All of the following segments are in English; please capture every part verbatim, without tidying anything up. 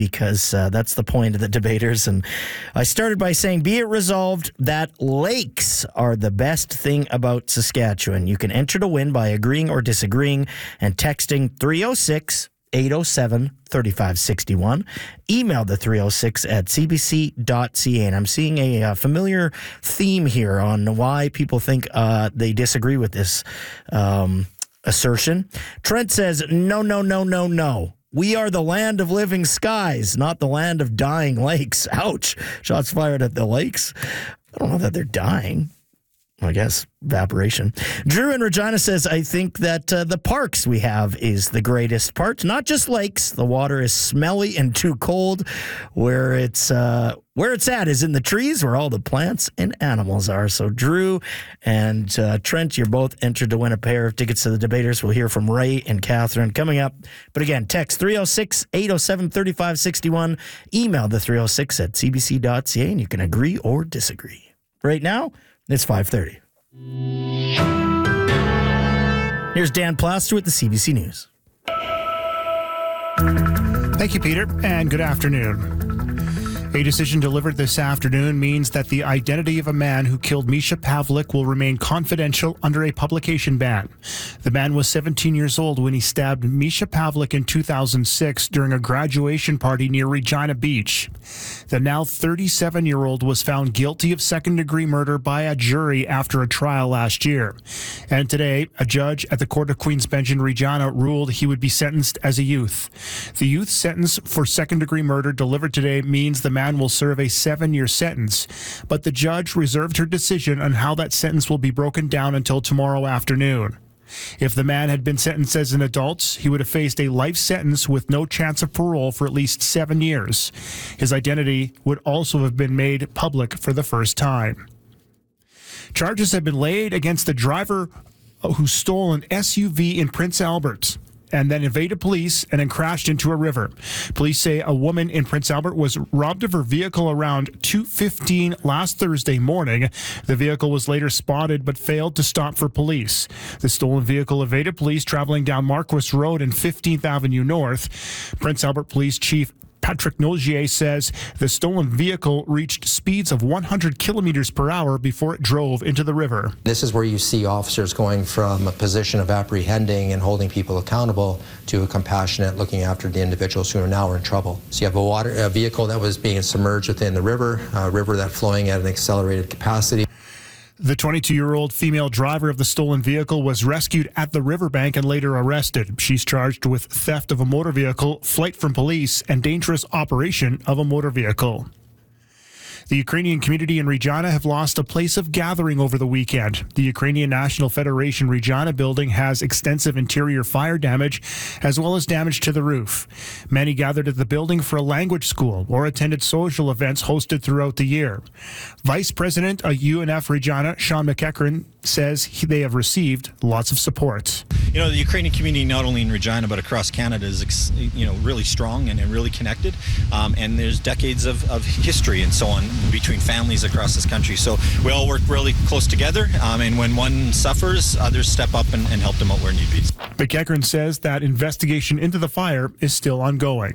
because uh, that's the point of the debaters. And I started by saying, be it resolved that lakes are the best thing about Saskatchewan. You can enter to win by agreeing or disagreeing and texting three oh six, eight oh seven, three five six one. Email the three oh six at c b c dot c a. And I'm seeing a, uh familiar theme here on why people think uh, they disagree with this um, assertion. Trent says, no, no, no, no, no. We are the land of living skies, not the land of dying lakes. Ouch. Shots fired at the lakes. I don't know that they're dying. I guess evaporation. Drew in Regina says, I think that uh, the parks we have is the greatest part. Not just lakes. The water is smelly and too cold. Where it's uh, where it's at is in the trees where all the plants and animals are. So Drew and uh, Trent, you're both entered to win a pair of tickets to the debaters. We'll hear from Ray and Catherine coming up. But again, text three oh six, eight oh seven, three five six one. Email the three oh six at c b c dot c a and you can agree or disagree. Right now, it's five thirty. Here's Dan Plaster with the C B C News. Thank you, Peter, and good afternoon. A decision delivered this afternoon means that the identity of a man who killed Misha Pavlik will remain confidential under a publication ban. The man was seventeen years old when he stabbed Misha Pavlik in two thousand six during a graduation party near Regina Beach. The now thirty-seven-year-old was found guilty of second-degree murder by a jury after a trial last year. And today, a judge at the Court of Queen's Bench in Regina ruled he would be sentenced as a youth. The youth sentence for second-degree murder delivered today means the man will serve a seven-year sentence, but the judge reserved her decision on how that sentence will be broken down until tomorrow afternoon. If the man had been sentenced as an adult, he would have faced a life sentence with no chance of parole for at least seven years. His identity would also have been made public for the first time. Charges have been laid against the driver who stole an S U V in Prince Albert and then evaded police and then crashed into a river. Police say a woman in Prince Albert was robbed of her vehicle around two fifteen last Thursday morning. The vehicle was later spotted but failed to stop for police. The stolen vehicle evaded police traveling down Marquis Road and fifteenth Avenue North. Prince Albert Police Chief Patrick Nogier says the stolen vehicle reached speeds of one hundred kilometers per hour before it drove into the river. This is where you see officers going from a position of apprehending and holding people accountable to a compassionate looking after the individuals who are now in trouble. So you have a water a vehicle that was being submerged within the river, a river that flowing at an accelerated capacity. The twenty-two-year-old female driver of the stolen vehicle was rescued at the riverbank and later arrested. She's charged with theft of a motor vehicle, flight from police, and dangerous operation of a motor vehicle. The Ukrainian community in Regina have lost a place of gathering over the weekend. The Ukrainian National Federation Regina building has extensive interior fire damage as well as damage to the roof. Many gathered at the building for a language school or attended social events hosted throughout the year. Vice President of U N F Regina, Sean McEachern, says he, they have received lots of support. You know, the Ukrainian community, not only in Regina but across Canada, is you know really strong and, and really connected. Um, and there's decades of, of history and so on between families across this country. So we all work really close together. Um, and when one suffers, others step up and, and help them out where need be. McEachern says that investigation into the fire is still ongoing.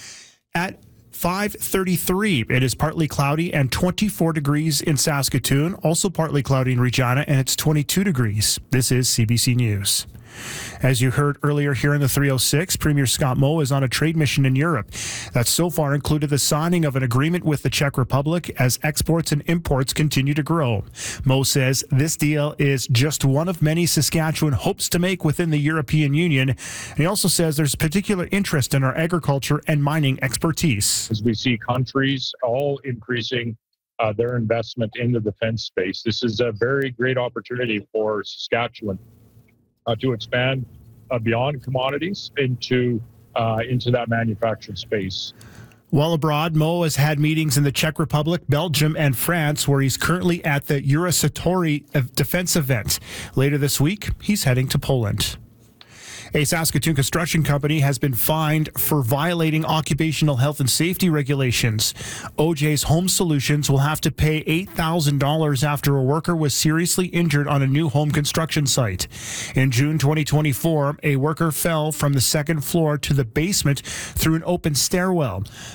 At five thirty-three, it is partly cloudy and twenty-four degrees in Saskatoon, also partly cloudy in Regina, and it's twenty-two degrees. This is C B C News. As you heard earlier here in the three oh six, Premier Scott Moe is on a trade mission in Europe. That so far included the signing of an agreement with the Czech Republic as exports and imports continue to grow. Moe says this deal is just one of many Saskatchewan hopes to make within the European Union. And he also says there's particular interest in our agriculture and mining expertise. As we see countries all increasing uh, their investment in the defense space, this is a very great opportunity for Saskatchewan Uh, to expand uh, beyond commodities into uh, into that manufactured space. While abroad, Moe has had meetings in the Czech Republic, Belgium, and France, where he's currently at the Eurosatori defense event. Later this week, he's heading to Poland. A Saskatoon construction company has been fined for violating occupational health and safety regulations. O J's Home Solutions will have to pay eight thousand dollars after a worker was seriously injured on a new home construction site. In June twenty twenty-four, a worker fell from the second floor to the basement through an open stairwell.